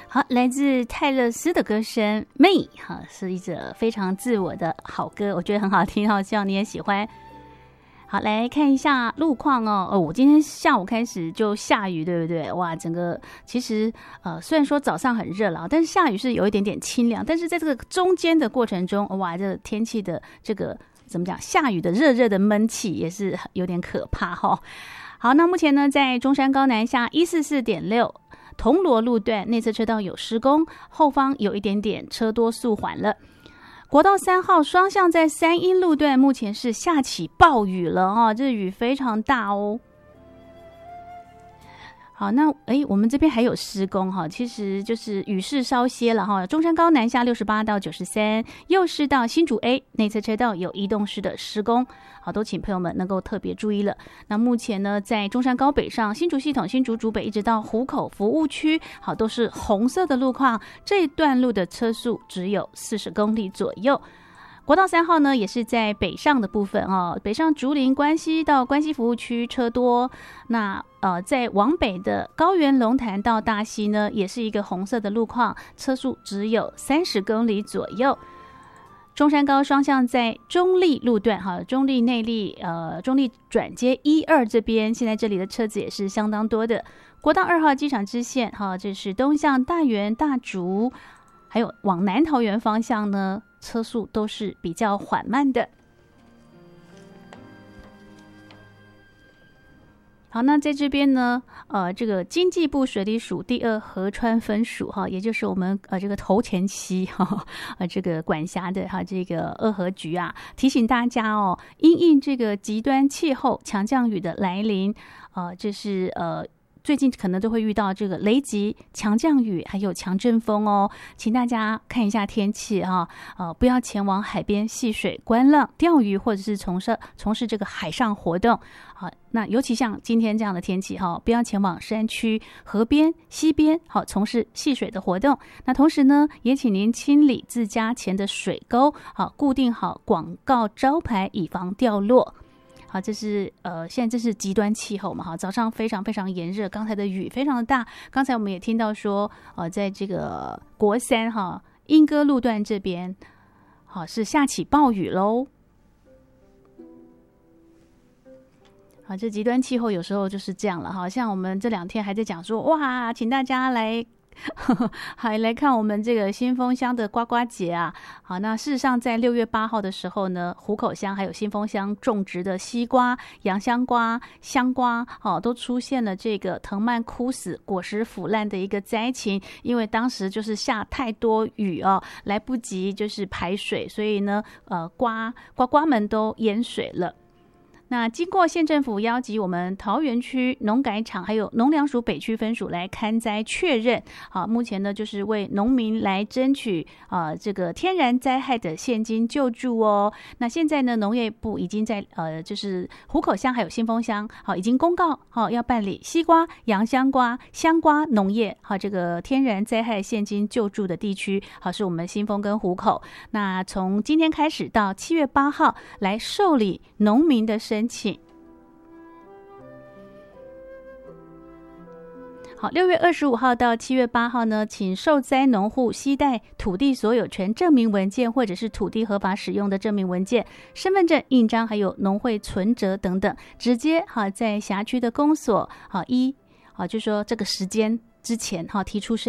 好，来自泰勒斯的歌声《Me》哈，是一首非常自我的好歌，我觉得很好听哈，希望你也喜欢。好，来看一下路况哦。我今天下午开始就下雨，对不对？哇，整个其实虽然说早上很热了，但是下雨是有一点点清凉，但是在这个中间的过程中，哇，这天气的这个怎么讲？下雨的热热的闷气也是有点可怕哈。好，那目前呢，在中山高南下144.6。铜锣路段内侧车道有施工，后方有一点点车多速缓了。国道3号双向在三鶯路段目前是下起暴雨了啊，这雨非常大哦。好，那我们这边还有施工哈，其实就是雨势稍歇了哈。中山高南下68到93，右市到新竹 A 内侧车道有移动式的施工，好，都请朋友们能够特别注意了。那目前呢，在中山高北上新竹系统、新竹竹北一直到湖口服务区，好，都是红色的路况，这一段路的车速只有40公里左右。国道3号呢，也是在北上的部分哦，北上竹林关西到关西服务区车多。那在往北的高原龙潭到大溪呢，也是一个红色的路况，车速只有30公里左右。中山高双向在中立路段哈，中立内坜中立转接1、2这边，现在这里的车子也是相当多的。国道2号机场支线哈，这是东向大园、大竹，还有往南桃园方向呢，车速都是比较缓慢的。好，那在这边呢，这个经济部水利署第2河川分署哈，也就是我们这个头前期哈，这个管辖的哈这个2河局啊，提醒大家哦，因应这个极端气候强降雨的来临，这是最近可能都会遇到这个雷击、强降雨，还有强阵风哦，请大家看一下天气哈，不要前往海边戏水、观浪、钓鱼，或者是从事这个海上活动。好，那尤其像今天这样的天气哈，不要前往山区、河边、溪边，好从事戏水的活动。那同时呢，也请您清理自家前的水沟，好固定好广告招牌，以防掉落。好，这是现在这是极端气候嘛，哈，早上非常非常炎热，刚才的雨非常的大。刚才我们也听到说，在这个国3哈莺歌路段这边，好是下起暴雨喽。好，这极端气候有时候就是这样了哈，像我们这2天还在讲说，哇，请大家来。还来看我们这个新丰乡的呱呱节啊！好，那事实上在6月8号的时候呢，湖口乡还有新丰乡种植的西瓜、洋香瓜、香瓜，都出现了这个藤蔓枯死、果实腐烂的一个灾情。因为当时就是下太多雨哦，来不及就是排水，所以呢，呱呱们都淹水了。那经过县政府邀集我们桃园区农改场还有农粮署北区分署来勘灾确认，好，目前呢就是为农民来争取这个天然灾害的现金救助哦。那现在呢，农业部已经在就是湖口乡还有新丰乡好已经公告好要办理西瓜、洋香瓜、香瓜农业好这个天然灾害现金救助的地区，好是我们新丰跟湖口。那从今天开始到7月8号来受理农民的申请。好，6月25号到7月8号呢，请受灾农户携带土地所有权证明文件或者是土地合法使用的证明文件、身份证、印章还有农会存折等等，直接在辖区的公所就说这个时间之前提出申